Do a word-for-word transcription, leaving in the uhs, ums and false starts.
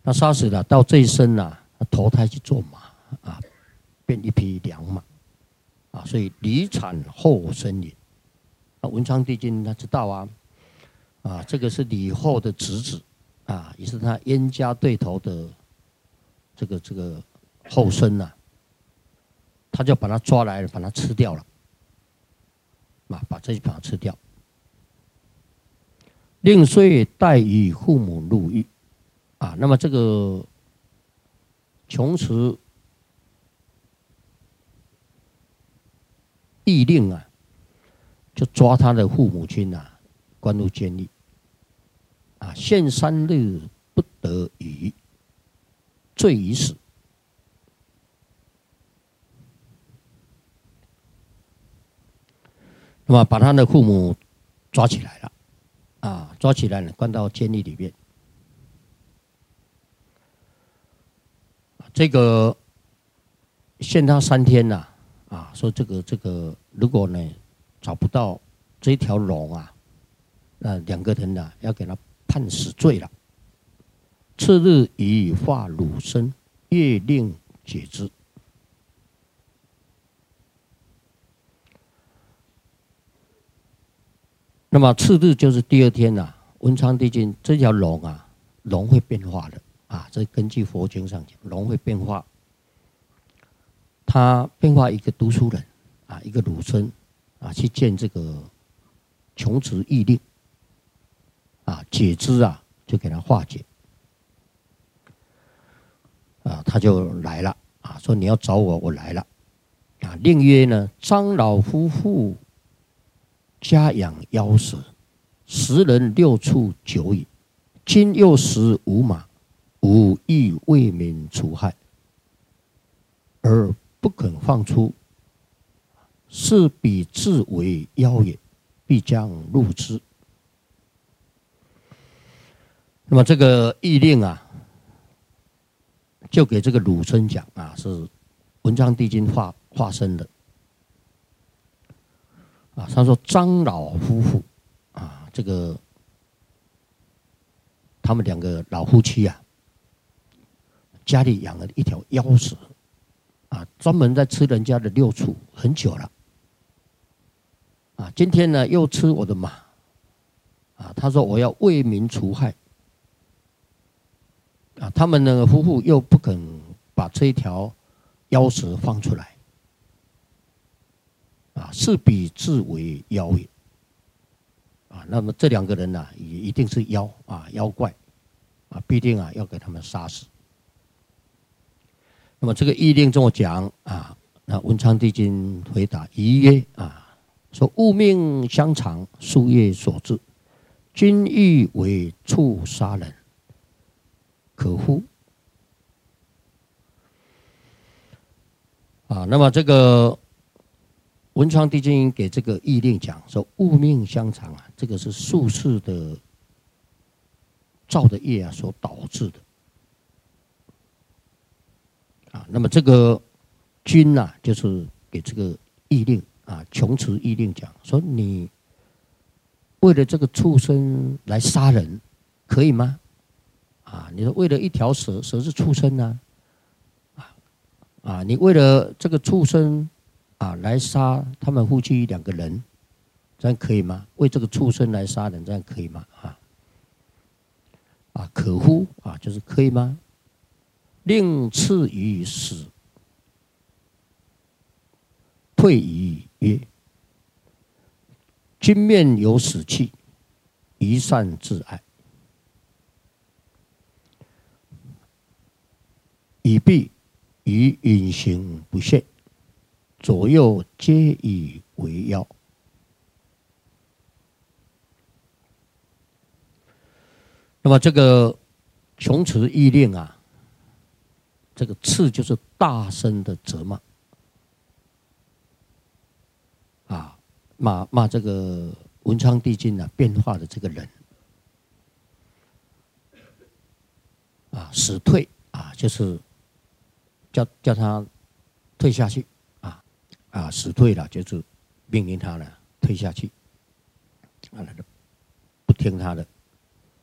他杀死了，到这一生呐、啊，投胎去做马啊，变一匹良马啊，所以离产后生也。啊，文昌帝君他知道啊，啊，这个是李后的侄子啊，也是他冤家对头的这个这个后生呐、啊，他就把他抓来了，把他吃掉了，啊，把这一把吃掉。令岁带与父母入狱啊，那么这个穷池义令啊，就抓他的父母亲啊，关入监狱啊，限三日不得语，罪已死。那么把他的父母抓起来了啊，抓起来了，关到监狱里面。这个限他三天呐、啊，啊，说这个这个，如果呢找不到这条龙啊，那两个人呢、啊、要给他判死罪了。次日以化汝身，夜令解之。那么次日就是第二天呐、啊，文昌帝君这条龙啊，龙会变化的啊，这根据佛经上讲，龙会变化。他变化一个读书人啊，一个儒生啊，去见这个穷池义令啊，解之啊，就给他化解啊，他就来了啊，说你要找我，我来了啊。令曰呢，张老夫妇家养夭蛇，十人六处久矣。今又食无马，吾亦为民除害，而不肯放出，是彼自为妖也，必将入之。那么这个义令啊，就给这个鲁生讲啊，是文昌帝君化化身的啊。他说张老夫妇啊，这个他们两个老夫妻啊，家里养了一条妖蛇啊，专门在吃人家的六畜很久了啊。今天呢又吃我的马啊，他说我要为民除害啊。他们呢夫妇又不肯把这一条妖蛇放出来啊，是彼自为妖也啊。那么这两个人呢、啊，也一定是妖啊，妖怪啊，必定啊要给他们杀死。那么这个义令这么讲啊，那文昌帝君回答宜曰啊，说物命相长，夙业所致，君欲为畜杀人，可乎？啊，那么这个文昌帝君给这个义令讲说，物命相长啊，这个是术士的造的业啊所导致的。啊，那么这个君呐、啊，就是给这个义令啊，穷池义令讲说，你为了这个畜生来杀人，可以吗？啊，你说为了一条蛇，蛇是畜生啊，啊啊，你为了这个畜生啊来杀他们夫妻两个人，这样可以吗？为这个畜生来杀人，这样可以吗？啊啊，可乎？啊，就是可以吗？令赐于死，退于曰：君面有死气，宜善自爱，以避于隐形不现，左右皆以为妖。那么这个穷池义令啊，这个斥就是大声的责骂啊，骂骂这个文昌帝君啊变化的这个人啊，使退啊，就是叫叫他退下去啊啊，使退了，就是命令他呢退下去啊，不听他的。